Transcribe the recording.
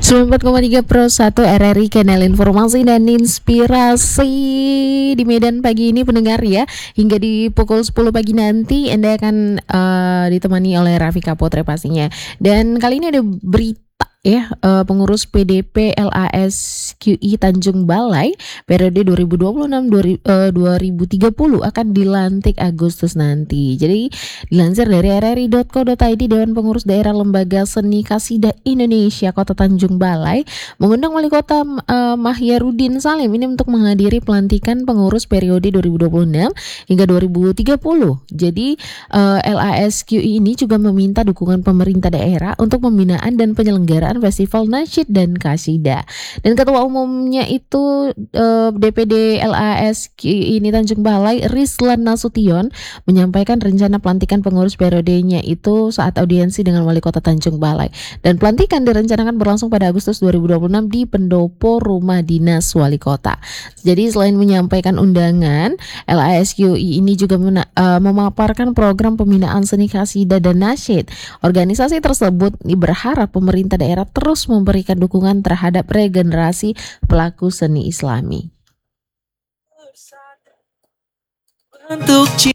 94,3 Pro 1 RRI, kanal informasi dan inspirasi di Medan pagi ini pendengar ya. Hingga di pukul 10 pagi nanti Anda akan ditemani oleh Rafika Putra pastinya. Dan kali ini ada berita ya, pengurus PDP LASQI Tanjung Balai periode 2026-2030 akan dilantik Agustus nanti. Jadi dilansir dari rri.co.id, Dewan Pengurus Daerah Lembaga Seni Kasidah Indonesia Kota Tanjung Balai mengundang Wali Kota Mahyarudin Salim ini untuk menghadiri pelantikan pengurus periode 2026 hingga 2030. Jadi LASQI ini juga meminta dukungan pemerintah daerah untuk pembinaan dan penyelenggaraan Festival Nasyid dan Kasidah. Dan ketua umumnya itu DPD LASQI ini Tanjung Balai, Rizlan Nasution, menyampaikan rencana pelantikan pengurus periodenya itu saat audiensi dengan Wali Kota Tanjung Balai. Dan pelantikan direncanakan berlangsung pada Agustus 2026 di pendopo Rumah Dinas Wali Kota. Jadi selain menyampaikan undangan, LASQI ini juga memaparkan program pembinaan seni kasidah dan nasyid. Organisasi tersebut berharap pemerintah daerah terus memberikan dukungan terhadap regenerasi pelaku seni Islami.